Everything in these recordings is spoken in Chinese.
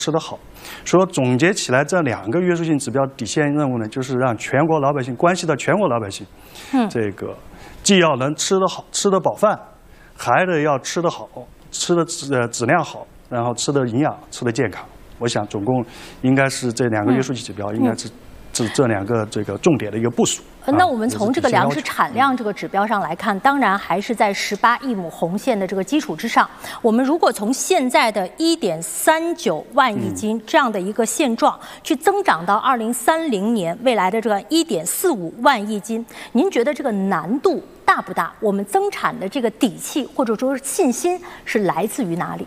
吃得好。说总结起来，这2个约束性指标底线任务呢，就是让全国老百姓关系到全国老百姓，这个既要能吃得好、吃得饱饭，还得要吃得好、吃的质量好，然后吃的营养、吃的健康。我想总共应该是这2个约束性指标，应该是这2个这个重点的一个部署。 那我们从这个粮食产量这个指标上来看，当然还是在18亿亩红线的这个基础之上。我们如果从现在的1.39万亿斤这样的一个现状，去增长到2030年未来的这个1.45万亿斤，您觉得这个难度大不大？我们增产的这个底气或者说是信心是来自于哪里？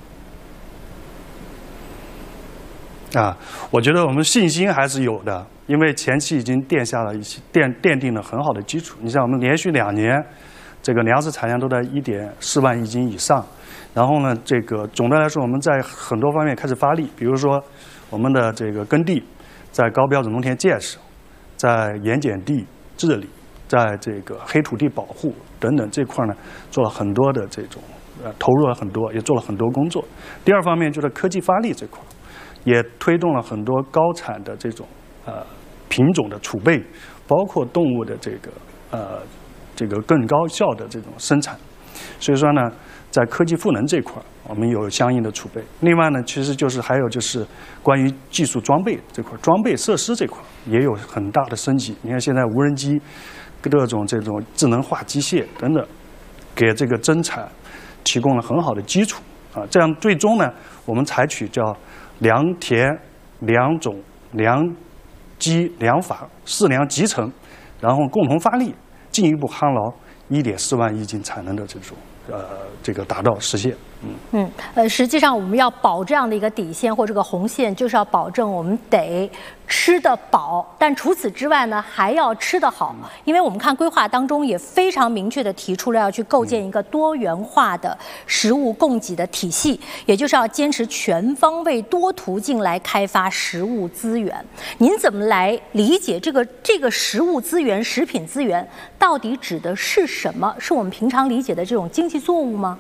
我觉得我们信心还是有的，因为前期已经奠定了很好的基础。你像我们连续2年，这个粮食产量都在1.4万亿斤以上。然后呢，这个总的来说，我们在很多方面开始发力，比如说我们的这个耕地，在高标准农田建设，在盐碱地治理，在这个黑土地保护等等这块呢，做了很多的这种投入了很多，也做了很多工作。第二方面就是科技发力这块。也推动了很多高产的这种品种的储备，包括动物的这个更高效的这种生产。所以说呢，在科技赋能这块，我们有相应的储备。另外呢，其实还有就是关于技术装备这块，装备设施这块也有很大的升级。你看现在无人机、各种这种智能化机械等等，给这个增产提供了很好的基础这样最终呢，我们采取叫良田、良种、良机、良法4良集成，然后共同发力，进一步夯牢1.4万亿斤产能的这个达到实现。 实际上我们要保这样的一个底线或这个红线，就是要保证我们得吃得饱，但除此之外呢，还要吃得好。因为我们看规划当中也非常明确的提出了要去构建一个多元化的食物供给的体系，也就是要坚持全方位多途径来开发食物资源。您怎么来理解这个食物资源、食品资源到底指的是什么？是我们平常理解的这种经济作物吗？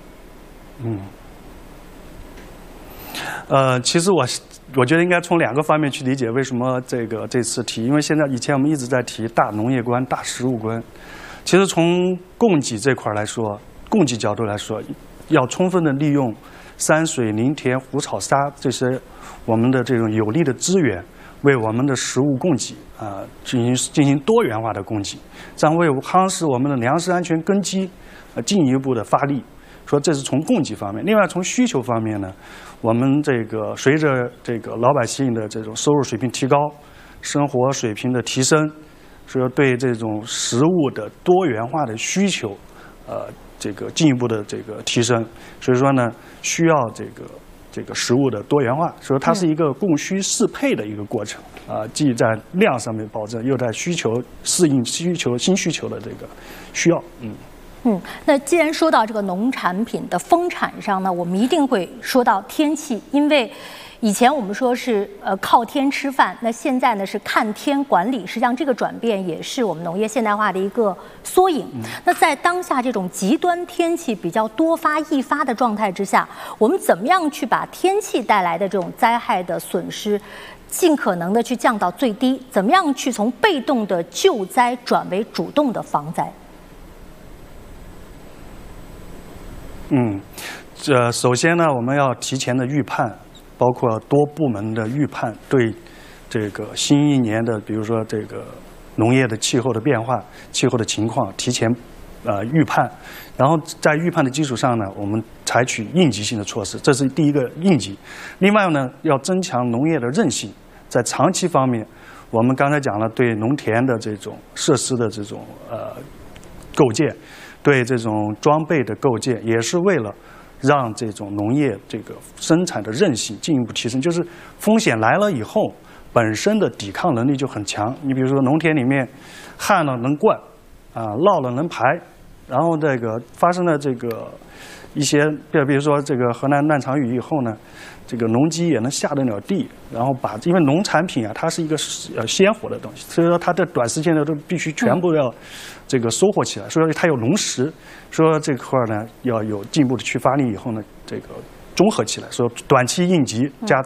其实我觉得应该从2个方面去理解为什么这次提，因为以前我们一直在提大农业观、大食物观。其实从供给这块来说，供给角度来说，要充分的利用山水、林田、湖草沙这些我们的这种有利的资源，为我们的食物供给进行多元化的供给，这样为夯实我们的粮食安全根基进一步的发力。说这是从供给方面，另外从需求方面呢，我们随着这个老百姓的这种收入水平提高，生活水平的提升，所以对这种食物的多元化的需求，这个进一步的这个提升。所以说呢，需要这个食物的多元化，所以它是一个供需适配的一个过程既在量上面保证，又在适应新需求的这个需要。 那既然说到这个农产品的丰产上呢，我们一定会说到天气，因为以前我们说是靠天吃饭，那现在呢是看天管理，实际上这个转变也是我们农业现代化的一个缩影。那在当下这种极端天气比较多发易发的状态之下，我们怎么样去把天气带来的这种灾害的损失尽可能的去降到最低？怎么样去从被动的救灾转为主动的防灾？ 首先呢，我们要提前的预判，包括多部门的预判，对这个新一年的，比如说这个农业的气候的变化、气候的情况提前预判，然后在预判的基础上呢，我们采取应急性的措施，这是第一个应急。另外呢，要增强农业的韧性，在长期方面，我们刚才讲了对农田的这种设施的这种构建。对这种装备的构建，也是为了让这种农业这个生产的韧性进一步提升。就是风险来了以后，本身的抵抗能力就很强。你比如说农田里面旱了能灌，涝了能排，然后这个发生了这个一些，比如说这个河南烂场雨以后呢，这个农机也能下得了地，然后因为农产品它是一个鲜活的东西，所以说它的短时间内都必须全部要这个收获起来，所以说它有农时，说这块呢要有进一步的去发力以后呢，这个综合起来，说短期应急加